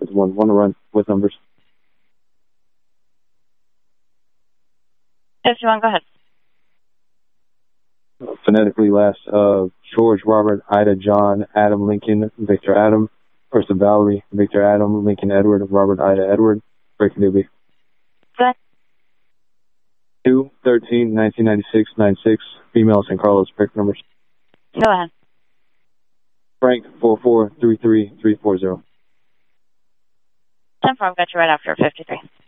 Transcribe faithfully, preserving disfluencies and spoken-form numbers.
one. Want to run with numbers? fifty-one, go ahead. Uh, phonetically last, uh, George, Robert, Ida, John, Adam, Lincoln, Victor, Adam, Ursa, Valerie, Victor, Adam, Lincoln, Edward, Robert, Ida, Edward, breaking newbie. Good. two, thirteen, nineteen ninety-six, nine six, female San Carlos, break numbers. Go ahead. Frank, four four three three three four zero. ten four, I've got you right after fifty-three.